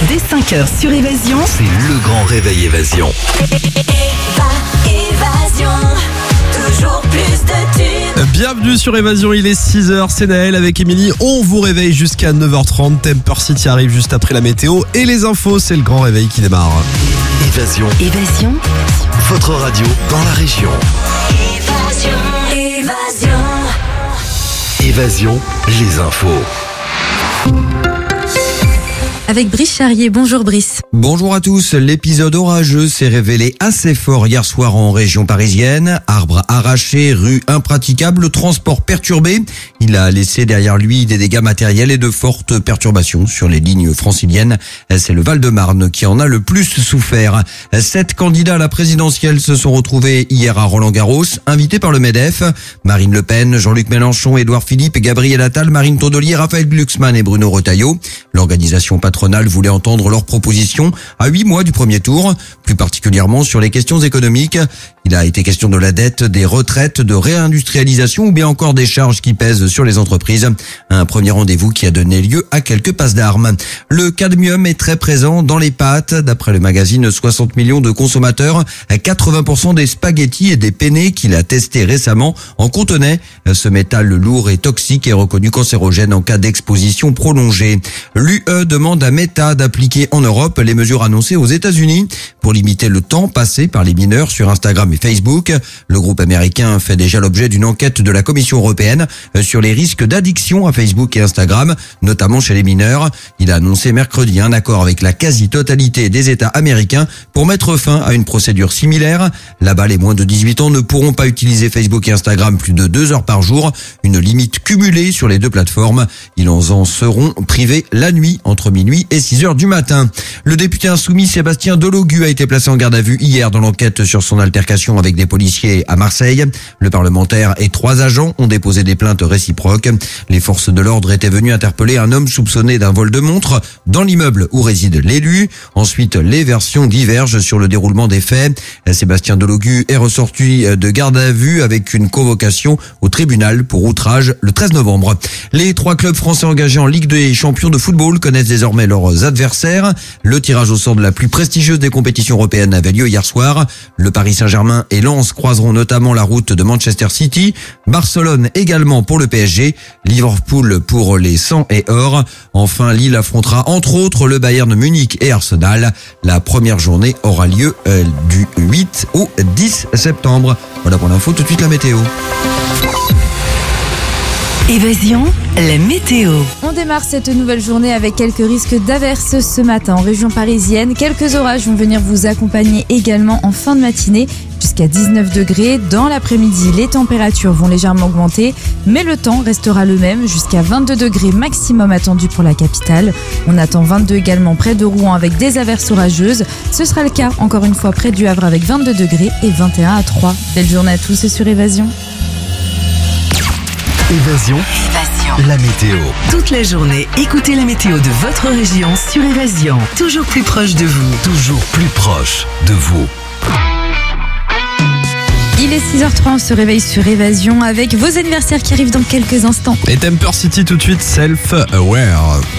Dès 5h sur Évasion, c'est le grand réveil Évasion. Évasion, toujours plus de tubes. Bienvenue sur Évasion, il est 6h, c'est Naël avec Émilie. On vous réveille jusqu'à 9h30. Temper City arrive juste après la météo et les infos, c'est le grand réveil qui démarre. Évasion, votre radio dans la région. Évasion, les infos. Avec Brice Charrier. Bonjour Brice. Bonjour à tous. L'épisode orageux s'est révélé assez fort hier soir en région parisienne. Arbres arrachés, rues impraticables, transport perturbé. Il a laissé derrière lui des dégâts matériels et de fortes perturbations sur les lignes franciliennes. C'est le Val-de-Marne qui en a le plus souffert. 7 candidats à la présidentielle se sont retrouvés hier à Roland-Garros, invités par le MEDEF. Marine Le Pen, Jean-Luc Mélenchon, Édouard Philippe, Gabriel Attal, Marine Tondelier, Raphaël Glucksmann et Bruno Retailleau. L'organisation patronale voulait entendre leurs propositions à 8 mois du premier tour, plus particulièrement sur les questions économiques. Il a été question de la dette, des retraites, de réindustrialisation ou bien encore des charges qui pèsent sur les entreprises. Un premier rendez-vous qui a donné lieu à quelques passes d'armes. Le cadmium est très présent dans les pâtes. D'après le magazine 60 millions de consommateurs, 80% des spaghettis et des penne qu'il a testés récemment en contenaient. Ce métal lourd et toxique est reconnu cancérogène en cas d'exposition prolongée. L'UE demande à Meta d'appliquer en Europe les mesures annoncées aux États-Unis pour limiter le temps passé par les mineurs sur Instagram et Facebook. Le groupe américain fait déjà l'objet d'une enquête de la Commission européenne sur les risques d'addiction à Facebook et Instagram, notamment chez les mineurs. Il a annoncé mercredi un accord avec la quasi-totalité des États américains pour mettre fin à une procédure similaire. Là-bas, les moins de 18 ans ne pourront pas utiliser Facebook et Instagram plus de 2 heures par jour, une limite cumulée sur les deux plateformes. Ils en seront privés la nuit entre minuit et 6 heures du matin. Le député insoumis Sébastien Delogu a été placé en garde à vue hier dans l'enquête sur son altercation avec des policiers à Marseille. Le parlementaire et 3 agents ont déposé des plaintes réciproques. Les forces de l'ordre étaient venues interpeller un homme soupçonné d'un vol de montre dans l'immeuble où réside l'élu. Ensuite, les versions divergent sur le déroulement des faits. Sébastien Delogu est ressorti de garde à vue avec une convocation au tribunal pour outrage le 13 novembre. Les 3 clubs français engagés en Ligue des champions de football connaissent désormais leurs adversaires. Le tirage au sort de la plus prestigieuse des compétitions européennes avait lieu hier soir. Le Paris Saint-Germain et Lens croiseront notamment la route de Manchester City. Barcelone également pour le PSG. Liverpool pour les 100 et or. Enfin, Lille affrontera entre autres le Bayern Munich et Arsenal. La première journée aura lieu du 8 au 10 septembre. Voilà pour l'info, tout de suite la météo. Évasion, la météo. On démarre cette nouvelle journée avec quelques risques d'averses ce matin en région parisienne. Quelques orages vont venir vous accompagner également en fin de matinée jusqu'à 19 degrés. Dans l'après-midi, les températures vont légèrement augmenter, mais le temps restera le même jusqu'à 22 degrés maximum attendu pour la capitale. On attend 22 également près de Rouen avec des averses orageuses. Ce sera le cas encore une fois près du Havre avec 22 degrés et 21 à 3. Belle journée à tous sur Évasion. Évasion, la météo. Toute la journée, écoutez la météo de votre région sur Évasion. Toujours plus proche de vous. Toujours plus proche de vous. Il est 6h03, on se réveille sur Évasion avec vos anniversaires qui arrivent dans quelques instants. Et Temper City tout de suite, Self-Aware.